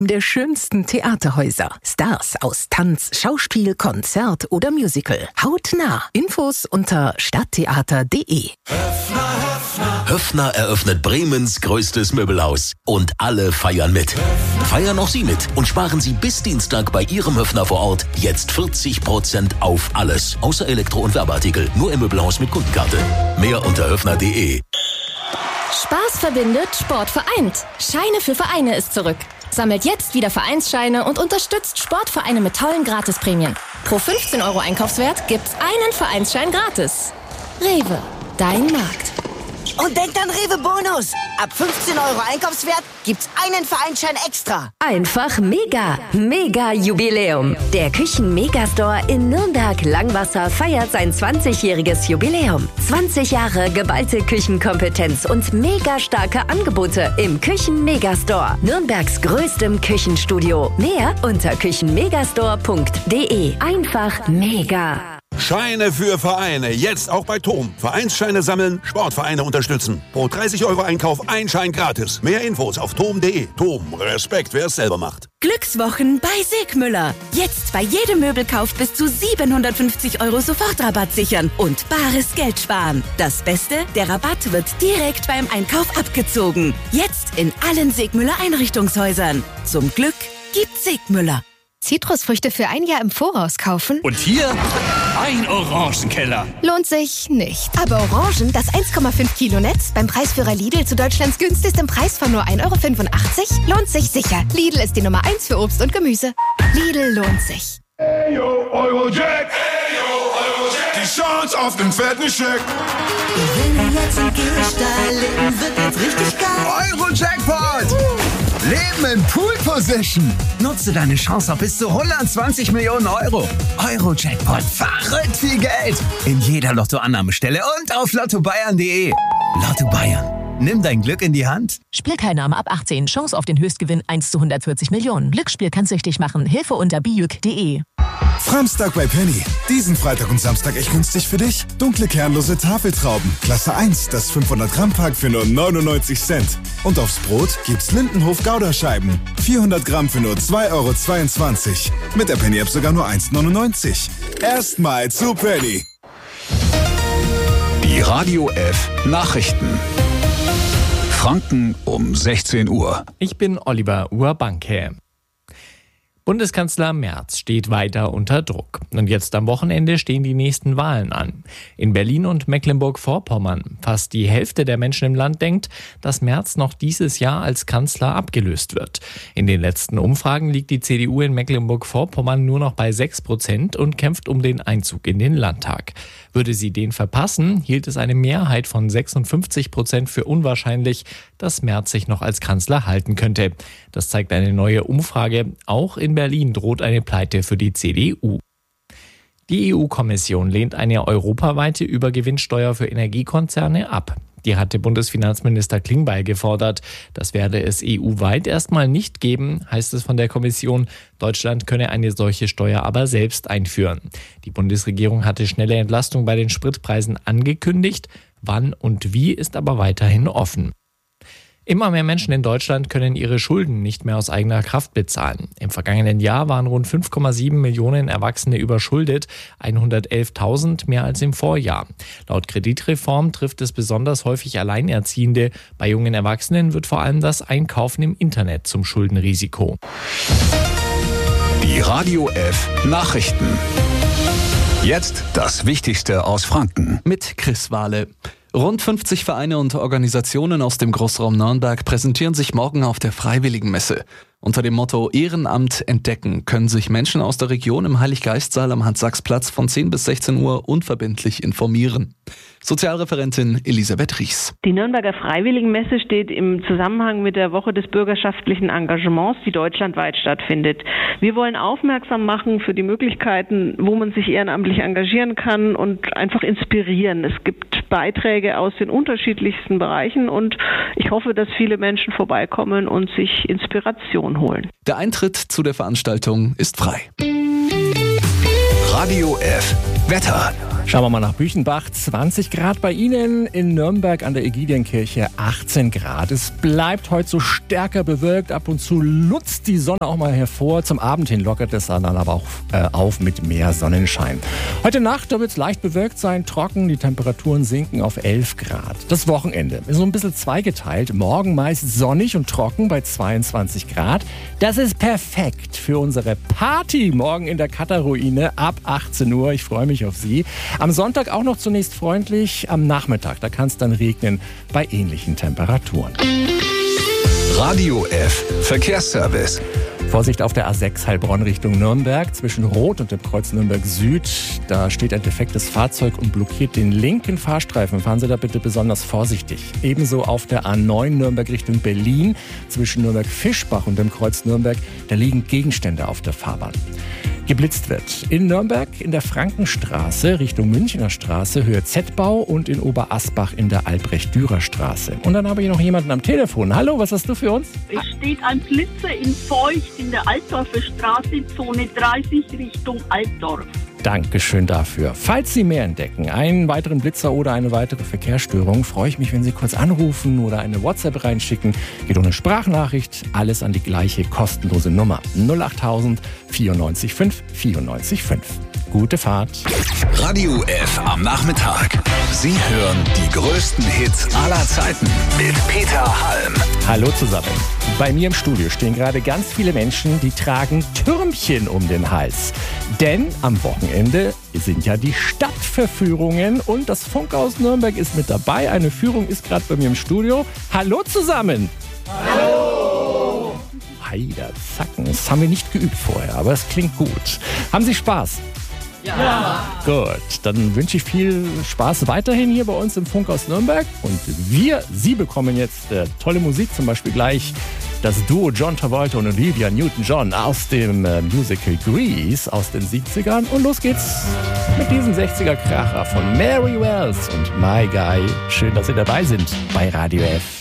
der schönsten Theaterhäuser. Stars aus Tanz, Schauspiel, Konzert oder Musical. Hautnah. Infos unter stadttheater.de. Höffner eröffnet Bremens größtes Möbelhaus. Und alle feiern mit. Feiern auch Sie mit und sparen Sie bis Dienstag bei Ihrem Höffner vor Ort jetzt 40% auf alles. Außer Elektro- und Werbeartikel. Nur im Möbelhaus mit Kundenkarte. Mehr unter höffner.de. Spaß verbindet, Sport vereint. Scheine für Vereine ist zurück. Sammelt jetzt wieder Vereinsscheine und unterstützt Sportvereine mit tollen Gratisprämien. Pro 15 € Einkaufswert gibt's einen Vereinsschein gratis. Rewe, dein Markt. Und denkt an Rewe Bonus. Ab 15 € Einkaufswert gibt's einen Vereinsschein extra. Einfach mega. Mega Jubiläum. Der Küchen-Megastore in Nürnberg-Langwasser feiert sein 20-jähriges Jubiläum. 20 Jahre geballte Küchenkompetenz und mega starke Angebote im Küchen-Megastore. Nürnbergs größtem Küchenstudio. Mehr unter küchenmegastore.de. Einfach mega. Scheine für Vereine, jetzt auch bei TOM. Vereinsscheine sammeln, Sportvereine unterstützen. Pro 30 € Einkauf ein Schein gratis. Mehr Infos auf tom.de. TOM, Respekt, wer es selber macht. Glückswochen bei Sigmüller. Jetzt bei jedem Möbelkauf bis zu 750 € Sofortrabatt sichern und bares Geld sparen. Das Beste, der Rabatt wird direkt beim Einkauf abgezogen. Jetzt in allen Sigmüller Einrichtungshäusern. Zum Glück gibt's Sigmüller. Zitrusfrüchte für ein Jahr im Voraus kaufen? Und hier ein Orangenkeller. Lohnt sich nicht. Aber Orangen, das 1,5 Kilo Netz beim Preisführer Lidl zu Deutschlands günstigstem Preis von nur 1,85 € lohnt sich sicher. Lidl ist die Nummer 1 für Obst und Gemüse. Lidl lohnt sich. Hey yo, Eurojack. Hey yo, Eurojack. Die Chance auf den fetten Scheck. Gewinne jetzt und geh steil, Leben wird jetzt richtig geil. Eurojackpot! Leben in Pool Position. Nutze deine Chance auf bis zu 120 Millionen €. Eurojackpot, verrückt viel Geld. In jeder Lottoannahmestelle und auf lottobayern.de. Lotto Bayern. Nimm dein Glück in die Hand. Spielteilnahme ab 18. Chance auf den Höchstgewinn 1 zu 140 Millionen. Glücksspiel kann süchtig machen. Hilfe unter bijuk.de. Samstag bei Penny. Diesen Freitag und Samstag echt günstig für dich. Dunkle kernlose Tafeltrauben. Klasse 1, das 500 Gramm Pack für nur 99 Cent. Und aufs Brot gibt's Lindenhof Gouda-Scheiben. 400 Gramm für nur 2,22 €. Mit der Penny-App sogar nur 1,99 €. Erstmal zu Penny. Die Radio F Nachrichten. Franken um 16 Uhr. Ich bin Oliver Urbanke. Bundeskanzler Merz steht weiter unter Druck. Und jetzt am Wochenende stehen die nächsten Wahlen an. In Berlin und Mecklenburg-Vorpommern. Fast die Hälfte der Menschen im Land denkt, dass Merz noch dieses Jahr als Kanzler abgelöst wird. In den letzten Umfragen liegt die CDU in Mecklenburg-Vorpommern nur noch bei 6% und kämpft um den Einzug in den Landtag. Würde sie den verpassen, hielt es eine Mehrheit von 56% für unwahrscheinlich, dass Merz sich noch als Kanzler halten könnte. Das zeigt eine neue Umfrage. Auch in Berlin droht eine Pleite für die CDU. Die EU-Kommission lehnt eine europaweite Übergewinnsteuer für Energiekonzerne ab. Die hatte Bundesfinanzminister Klingbeil gefordert. Das werde es EU-weit erstmal nicht geben, heißt es von der Kommission. Deutschland könne eine solche Steuer aber selbst einführen. Die Bundesregierung hatte schnelle Entlastung bei den Spritpreisen angekündigt. Wann und wie ist aber weiterhin offen. Immer mehr Menschen in Deutschland können ihre Schulden nicht mehr aus eigener Kraft bezahlen. Im vergangenen Jahr waren rund 5,7 Millionen Erwachsene überschuldet, 111.000 mehr als im Vorjahr. Laut Kreditreform trifft es besonders häufig Alleinerziehende. Bei jungen Erwachsenen wird vor allem das Einkaufen im Internet zum Schuldenrisiko. Die Radio F Nachrichten. Jetzt das Wichtigste aus Franken. Mit Chris Wahle. Rund 50 Vereine und Organisationen aus dem Großraum Nürnberg präsentieren sich morgen auf der Freiwilligenmesse. Unter dem Motto Ehrenamt entdecken können sich Menschen aus der Region im Heiliggeistsaal am Hans-Sachs-Platz von 10 bis 16 Uhr unverbindlich informieren. Sozialreferentin Elisabeth Riechs. Die Nürnberger Freiwilligenmesse steht im Zusammenhang mit der Woche des bürgerschaftlichen Engagements, die deutschlandweit stattfindet. Wir wollen aufmerksam machen für die Möglichkeiten, wo man sich ehrenamtlich engagieren kann und einfach inspirieren. Es gibt Beiträge aus den unterschiedlichsten Bereichen und ich hoffe, dass viele Menschen vorbeikommen und sich Inspiration holen. Der Eintritt zu der Veranstaltung ist frei. Radio F Wetter. Schauen wir mal nach Büchenbach. 20 Grad bei Ihnen, in Nürnberg an der Ägidienkirche 18 Grad. Es bleibt heute so stärker bewölkt. Ab und zu lutzt die Sonne auch mal hervor. Zum Abend hin lockert es dann aber auch auf mit mehr Sonnenschein. Heute Nacht, da wird es leicht bewölkt sein, trocken. Die Temperaturen sinken auf 11 Grad. Das Wochenende ist so ein bisschen zweigeteilt. Morgen meist sonnig und trocken bei 22 Grad. Das ist perfekt für unsere Party morgen in der Katar-Ruine ab 18 Uhr. Ich freue mich auf Sie. Am Sonntag auch noch zunächst freundlich. Am Nachmittag, da kann es dann regnen bei ähnlichen Temperaturen. Radio F Verkehrsservice. Vorsicht auf der A6 Heilbronn Richtung Nürnberg. Zwischen Rot und dem Kreuz Nürnberg Süd. Da steht ein defektes Fahrzeug und blockiert den linken Fahrstreifen. Fahren Sie da bitte besonders vorsichtig. Ebenso auf der A9 Nürnberg Richtung Berlin. Zwischen Nürnberg-Fischbach und dem Kreuz Nürnberg. Da liegen Gegenstände auf der Fahrbahn. Geblitzt wird in Nürnberg in der Frankenstraße Richtung Münchner Straße, Höhe Z-Bau und in Oberasbach in der Albrecht-Dürer-Straße. Und dann habe ich noch jemanden am Telefon. Hallo, was hast du für uns? Es steht ein Blitzer in Feucht in der Altdorfer Straße, Zone 30 Richtung Altdorf. Dankeschön dafür. Falls Sie mehr entdecken, einen weiteren Blitzer oder eine weitere Verkehrsstörung, freue ich mich, wenn Sie kurz anrufen oder eine WhatsApp reinschicken. Geht um eine Sprachnachricht, alles an die gleiche kostenlose Nummer. 08000 94 5 94 5. Gute Fahrt. Radio F am Nachmittag. Sie hören die größten Hits aller Zeiten mit Peter Halm. Hallo zusammen. Bei mir im Studio stehen gerade ganz viele Menschen, die tragen Türmchen um den Hals. Denn am Wochenende sind ja die Stadtverführungen und das Funkhaus Nürnberg ist mit dabei. Eine Führung ist gerade bei mir im Studio. Hallo zusammen. Hallo. Heider, Zacken, das haben wir nicht geübt vorher, aber es klingt gut. Haben Sie Spaß? Ja. Gut, dann wünsche ich viel Spaß weiterhin hier bei uns im Funkhaus Nürnberg. Und Sie bekommen jetzt tolle Musik, zum Beispiel gleich das Duo John Travolta und Olivia Newton-John aus dem Musical Grease aus den 70ern. Und los geht's mit diesem 60er-Kracher von Mary Wells und My Guy. Schön, dass Sie dabei sind bei Radio F.